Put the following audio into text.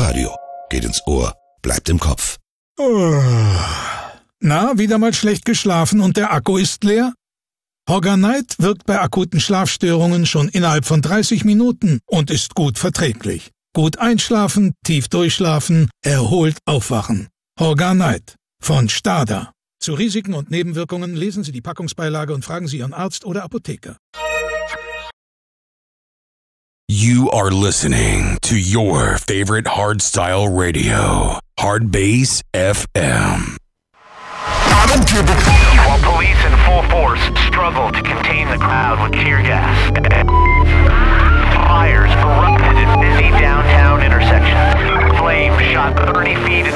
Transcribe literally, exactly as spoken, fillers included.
Radio. Geht ins Ohr, bleibt im Kopf. Na, wieder mal schlecht geschlafen und der Akku ist leer? Horganite wirkt bei akuten Schlafstörungen schon innerhalb von dreißig Minuten und ist gut verträglich. Gut einschlafen, tief durchschlafen, erholt aufwachen. Horganite von Stada. Zu Risiken und Nebenwirkungen lesen Sie die Packungsbeilage und fragen Sie Ihren Arzt oder Apotheker. You are listening to your favorite hardstyle radio, Hardbase F M. While police in full force struggle to contain the crowd with tear gas, fires erupted in busy downtown intersections. Flames shot thirty feet